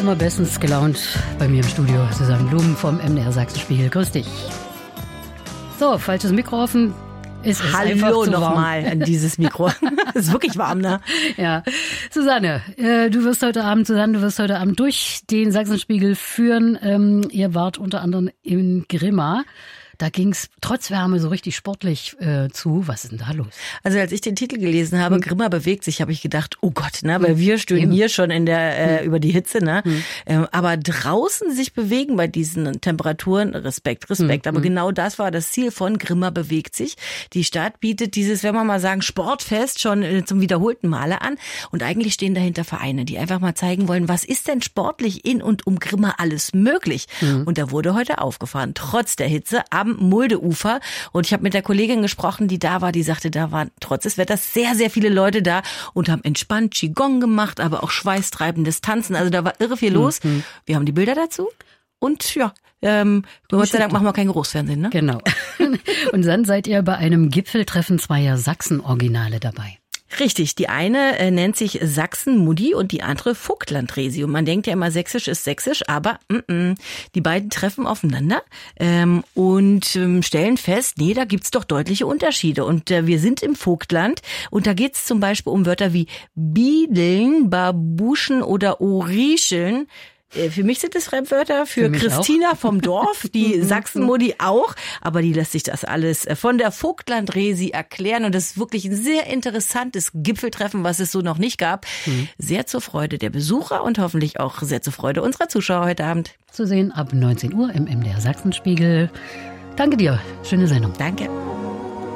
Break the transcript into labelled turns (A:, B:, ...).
A: immer bestens gelaunt bei mir im Studio. Susanne Blum vom MDR Sachsenspiegel. Grüß dich. So, falsches Mikro offen. Es ist
B: Hallo nochmal an dieses Mikro. Es ist wirklich warm, ne?
A: Ja. Susanne, du wirst heute Abend durch den Sachsenspiegel führen. Ihr wart unter anderem in Grimma. Da ging's trotz Wärme so richtig sportlich zu. Was ist denn da los?
B: Also als ich den Titel gelesen habe, Grimma bewegt sich, habe ich gedacht, oh Gott, ne, weil wir stöhnen hier schon in der über die Hitze, ne? Aber draußen sich bewegen bei diesen Temperaturen, Respekt. Aber genau das war das Ziel von Grimma bewegt sich. Die Stadt bietet dieses, wenn wir mal sagen, Sportfest schon zum wiederholten Male an. Und eigentlich stehen dahinter Vereine, die einfach mal zeigen wollen, was ist denn sportlich in und um Grimma alles möglich? Und da wurde heute aufgefahren, trotz der Hitze, am Muldeufer. Und ich habe mit der Kollegin gesprochen, die da war, die sagte, da waren trotz des Wetters sehr, sehr viele Leute da und haben entspannt Qigong gemacht, aber auch schweißtreibendes Tanzen. Also da war irre viel los. Wir haben die Bilder dazu. Und ja, Gott sei Dank machen wir kein Großfernsehen, ne?
A: Genau. Und dann seid ihr bei einem Gipfeltreffen zweier Sachsen-Originale dabei.
B: Richtig, die eine nennt sich Sachsen-Muddi und die andere Vogtland-Resi. Und man denkt ja immer, Sächsisch ist Sächsisch, aber die beiden treffen aufeinander und stellen fest, nee, da gibt's doch deutliche Unterschiede. Und wir sind im Vogtland und da geht's zum Beispiel um Wörter wie Biedeln, Babuschen oder Orischeln. Für mich sind es Fremdwörter, für Christina auch. Vom Dorf, die Sachsen-Muddi auch, aber die lässt sich das alles von der Vogtland-Resi erklären und das ist wirklich ein sehr interessantes Gipfeltreffen, was es so noch nicht gab. Sehr zur Freude der Besucher und hoffentlich auch sehr zur Freude unserer Zuschauer heute Abend.
A: Zu sehen ab 19 Uhr im MDR Sachsenspiegel. Danke dir, schöne Sendung.
B: Danke.